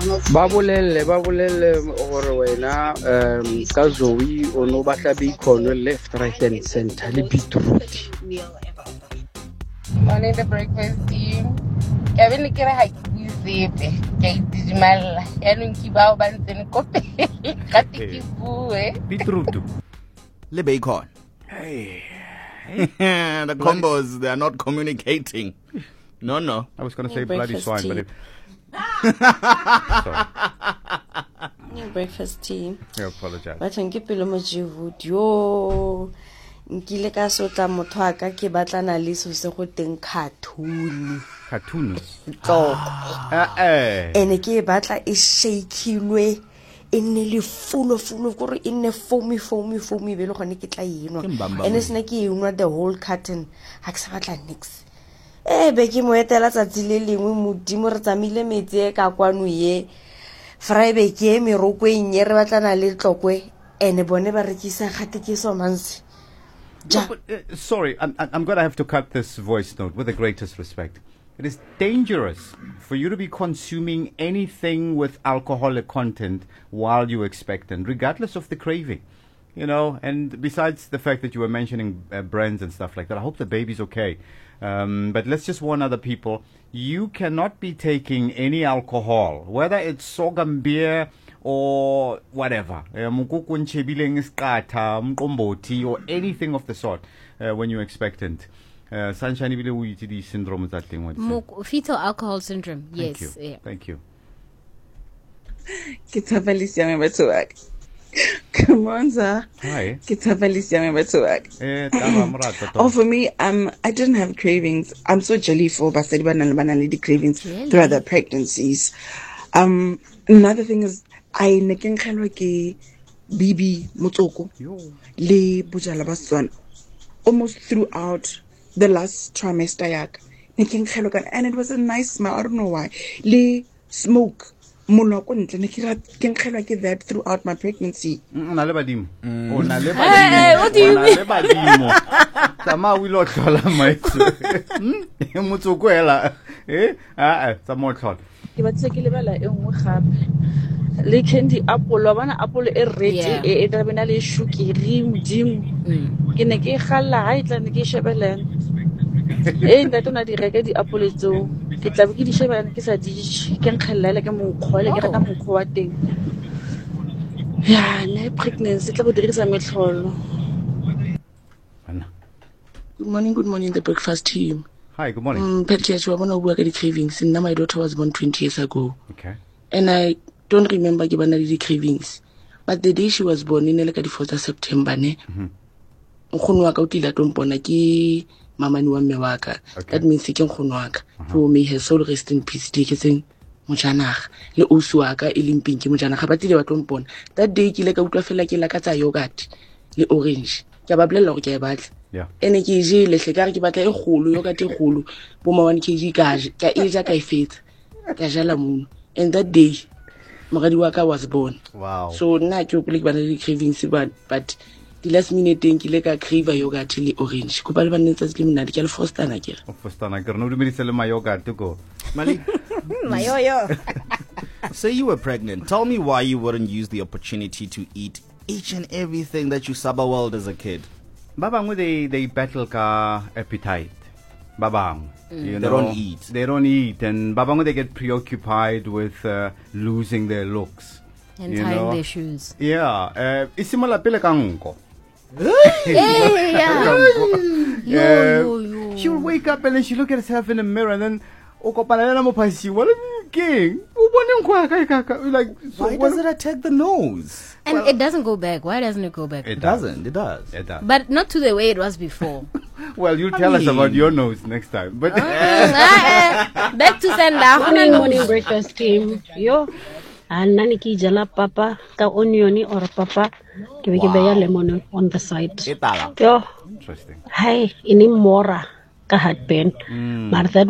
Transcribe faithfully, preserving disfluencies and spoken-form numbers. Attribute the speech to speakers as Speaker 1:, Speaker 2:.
Speaker 1: ba bolelle ba bolelle gore wena um ka Zoe o no batla bacon left right and center le beetroot.
Speaker 2: Morning, the breakfast team. Kevin ke re ha ke buisepe ke itijimalla ya nki ba ba ntse kope ka tiki bue
Speaker 3: beetroot
Speaker 4: le bacon.
Speaker 3: hey
Speaker 4: The combos, they are not communicating. No, no.
Speaker 3: I was going to say bloody swine, but it...
Speaker 5: New breakfast tea.
Speaker 3: I apologize.
Speaker 5: But I keep pelo mojivu yo nkile ka sotla motho aka ke batlana le so se go teng cartoon.
Speaker 3: Cartoon.
Speaker 5: So,
Speaker 3: eh
Speaker 5: ene ke batla e shakeilwe in nearly full of full of gore in a foamy foamy foamy be le gone ke tla enwa ene sena ke enwa the whole carton ha ke sa batla nix eh be ke mo etela tsatsi le lengwe modimo re tsamile metsi e ka kwano ye Friday ke me roko e nye re batlana le tlokwe ene bone ba rekisa gate ke so mansi
Speaker 3: ja no, but, uh, sorry I'm I'm going to have to cut this voice note with the greatest respect. It is dangerous for you to be consuming anything with alcoholic content while you're expectant, regardless of the craving, you know. And besides the fact that you were mentioning uh, brands and stuff like that, I hope the baby's okay. Um, but let's just warn other people, you cannot be taking any alcohol, whether it's sorghum beer or whatever, uh, or anything of the sort uh, when you're expectant. Uh, Sunshine Ibile syndrome is that thing. What
Speaker 6: Mo- fetal alcohol syndrome. Yes.
Speaker 3: Thank you.
Speaker 6: Yeah.
Speaker 3: Thank you.
Speaker 7: Kita Felicia member to work. Come on, sir.
Speaker 3: Hi.
Speaker 7: Kita Felicia member to work.
Speaker 3: Eh,
Speaker 7: Oh, for me, um, I didn't have cravings. I'm so jelly for basadi banana banana lady cravings throughout the pregnancies. Um, another thing is I neking ke bibi motsoko le bojala ba Setswana almost throughout the last trimester yak neking khelo and it was a nice smell. I don't know why le smoke moloko ntle ne ke ra ke khelo ke that throughout my pregnancy.
Speaker 3: Na le badimo o na le badimo
Speaker 6: what do you mean?
Speaker 3: Na le badimo tama o ilo tlola maitse hm motsoko hela eh a a tsa mo tlola
Speaker 8: ke batse ke lebala e nngwe gape le candy apple wa bana apple e red e e tabena le sugary modimo ke ne ke galla ha itla ne ke shebeleng e nda tona di reka di apple tso ke tla be ke di shebeleng ke sa di ke nkgella ke monkgole ke reka monkgo wa teng ya ne pregnancy tla go dirisa metlholo.
Speaker 9: Good morning, good morning, the breakfast team.
Speaker 3: Hi, good morning.
Speaker 9: Um, Patrick, I want to work at the cravings. Now my daughter was born twenty years ago.
Speaker 3: Okay.
Speaker 9: And I don't remember giving her the cravings. But the day she was born, in like the fourth of September, ne. Nkgono wa ka o tila tompona ke mamane wa mme wa ka. That means ke nkgono wa ka. So may her soul rest in peace. Ke seng mojanaga le osu wa ka e leng pinki mojanaga ba tile ba tompona. That day ke le ka utlwa fela ke la ka tsa yogurt le orange. Ke ba bolella gore ke e batla.
Speaker 3: Yeah.
Speaker 9: Ene ke je le hle ka re ke batla e kgolo yogurt e kgolo bo ma one kilogram ka ka e ja ka e fetsa ka jala mono. And that day Magadi Waka was born.
Speaker 3: Wow.
Speaker 9: So na ke o pele ke bana le cravings but but the last minute thing ke le ka crave yogurt le orange. Ko ba le bana tsa ke mina ke le Fostana ke.
Speaker 3: Fostana ke no dumedise le ma yogurt to go.
Speaker 4: Mali.
Speaker 6: Mayoyo.
Speaker 4: Say you were pregnant. Tell me why you wouldn't use the opportunity to eat each and everything that you sabawelled as a kid.
Speaker 3: Babang they they battle ka appetite. Babang.
Speaker 4: Mm.
Speaker 3: You
Speaker 4: they
Speaker 3: know,
Speaker 4: don't eat.
Speaker 3: They don't eat, and babang they get preoccupied with uh, losing their looks
Speaker 6: and
Speaker 3: you
Speaker 6: tying
Speaker 3: know?
Speaker 6: their shoes.
Speaker 3: Yeah, uh, isimala pele ka nko.
Speaker 6: Hey, yeah. Yo, yo, yo.
Speaker 3: She would wake up and then she look at herself in the mirror and then okopana na mo phasi. What are you king? Like, so
Speaker 4: why does it attack the nose?
Speaker 6: And well, it doesn't go back. Why doesn't it go back?
Speaker 4: It doesn't. It does.
Speaker 3: It does.
Speaker 6: But not to the way it was before.
Speaker 3: Well, you tell I mean, us about your nose next time. But
Speaker 6: back to sender.
Speaker 10: Morning, morning breakfast team. Yo, anani ki jala papa ka onioni or papa ke be ke beya lemon on the side.
Speaker 4: Etala.
Speaker 10: Yo.
Speaker 3: Interesting.
Speaker 10: Hi, ini mora ka heartburn.
Speaker 3: Mm.
Speaker 10: Martha